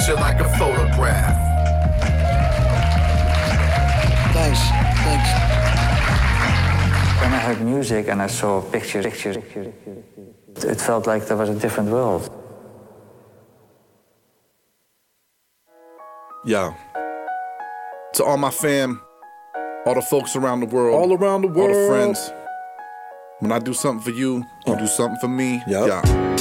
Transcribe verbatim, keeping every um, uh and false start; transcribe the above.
picture like a photograph. Thanks, thanks. When I heard music and I saw pictures, pictures, it felt like there was a different world. Yo. To all my fam, all the folks around the world, All around the world. all the friends. When I do something for you, you do something for me. Yep. Yeah.